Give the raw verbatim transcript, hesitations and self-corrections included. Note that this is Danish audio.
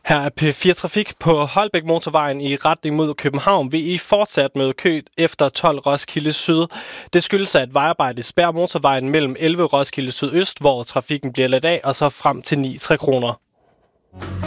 Her er P fire Trafik. På Holbæk Motorvejen i retning mod København vil I fortsat møde kø efter tolv Roskilde Syd. Det skyldes, at vejarbejdet spærrer motorvejen mellem elleve Roskilde Sydøst, hvor trafikken bliver ladt af, og så frem til ni Tre Kroner.